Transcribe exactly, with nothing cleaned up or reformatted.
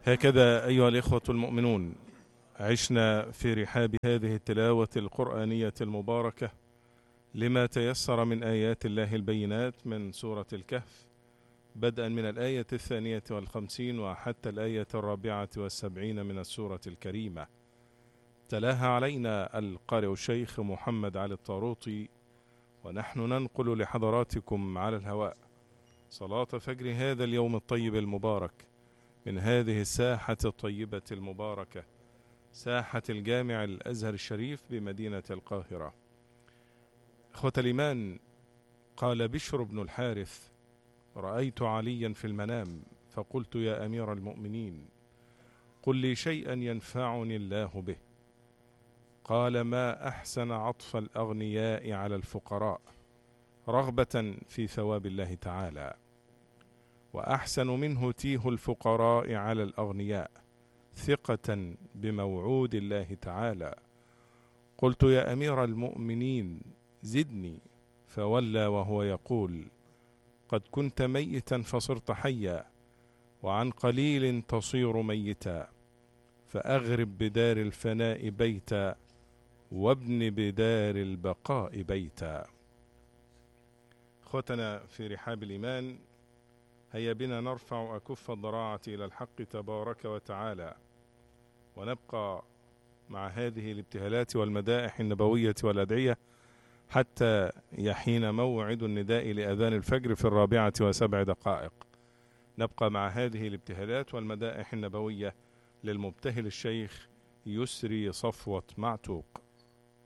هكذا أيها الإخوة المؤمنون عشنا في رحاب هذه التلاوة القرآنية المباركة لما تيسر من آيات الله البينات من سورة الكهف، بدءا من الآية الثانية والخمسين وحتى الآية الرابعة والسبعين من السورة الكريمة. تلاها علينا القارئ الشيخ محمد علي الطاروطي، ونحن ننقل لحضراتكم على الهواء صلاة فجر هذا اليوم الطيب المبارك من هذه الساحة الطيبة المباركة، ساحة الجامع الأزهر الشريف بمدينة القاهرة. إخوة الإيمان، قال بشر بن الحارث: رأيت عليا في المنام فقلت يا أمير المؤمنين قل لي شيئا ينفعني الله به. قال: ما أحسن عطف الأغنياء على الفقراء رغبة في ثواب الله تعالى، وأحسن منه تيه الفقراء على الأغنياء ثقة بموعود الله تعالى. قلت يا أمير المؤمنين زدني، فولى وهو يقول: قد كنت ميتا فصرت حيا، وعن قليل تصير ميتا، فأغرب بدار الفناء بيتا، وابن بدار البقاء بيتا. أخوتنا في رحاب الإيمان، هيا بنا نرفع أكف الضراعة إلى الحق تبارك وتعالى، ونبقى مع هذه الابتهالات والمدائح النبوية والأدعية حتى يحين موعد النداء لأذان الفجر في الرابعة وسبع دقائق. نبقى مع هذه الابتهالات والمدائح النبوية للمبتهل الشيخ يسري صفوة معتوق.